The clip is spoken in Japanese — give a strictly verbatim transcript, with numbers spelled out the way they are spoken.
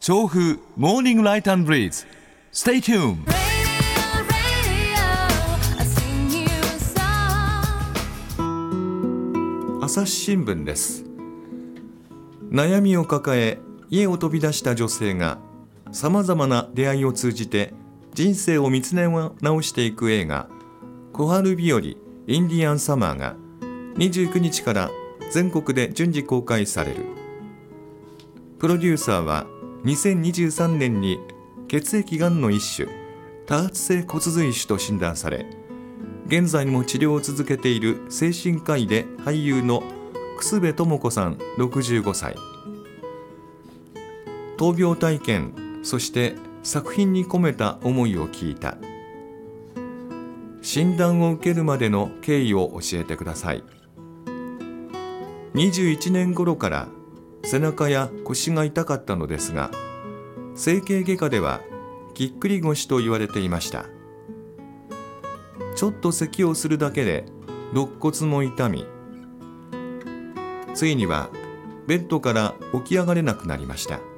調布モーニングライト&ブリーズ Stay tuned。 朝日新聞です。悩みを抱え家を飛び出した女性がさまざまな出会いを通じて人生を見つめ直していく映画小春日和インディアンサマーがにじゅうくにちから全国で順次公開される。プロデューサーはにせんにじゅうさんねんに血液がんの一種多発性骨髄腫と診断され、現在も治療を続けている精神科医で俳優の楠部智子さんろくじゅうごさい。闘病体験、そして作品に込めた思いを聞いた。診断を受けるまでの経緯を教えてください。にじゅういちねん頃から背中や腰が痛かったのですが、整形外科ではぎっくり腰と言われていました。ちょっと咳をするだけで肋骨も痛み、ついにはベッドから起き上がれなくなりました。